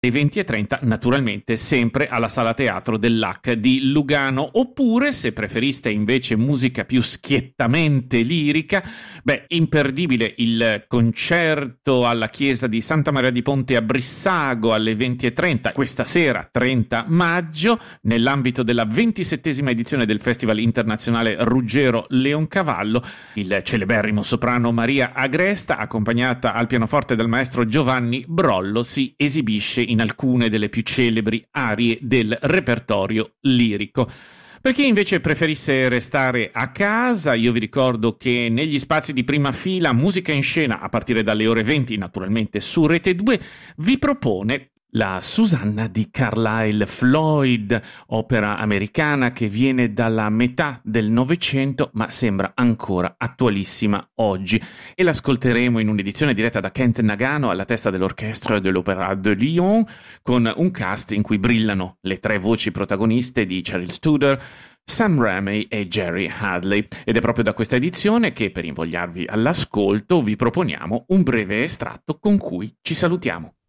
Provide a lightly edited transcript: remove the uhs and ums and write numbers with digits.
alle 20:30, naturalmente sempre alla Sala Teatro dell'Hack di Lugano. Oppure, se preferiste invece musica più schiettamente lirica, imperdibile il concerto alla chiesa di Santa Maria di Ponte a Brissago alle 20:30 questa sera 30 maggio nell'ambito della 27esima edizione del Festival Internazionale Ruggero Leoncavallo. Il celeberrimo soprano Maria Agresta, accompagnata al pianoforte dal maestro Giovanni Brollo, si esibisce in alcune delle più celebri arie del repertorio lirico. Per chi invece preferisse restare a casa, io vi ricordo che negli spazi di prima fila Musica in Scena, a partire dalle ore 20, naturalmente su Rete 2, vi propone la Susanna di Carlyle Floyd, opera americana che viene dalla metà del Novecento ma sembra ancora attualissima oggi, e l'ascolteremo in un'edizione diretta da Kent Nagano alla testa dell'Orchestre de l'Opéra de Lyon, con un cast in cui brillano le tre voci protagoniste di Cheryl Studer, Sam Raimi e Jerry Hadley. Ed è proprio da questa edizione che, per invogliarvi all'ascolto, vi proponiamo un breve estratto con cui ci salutiamo.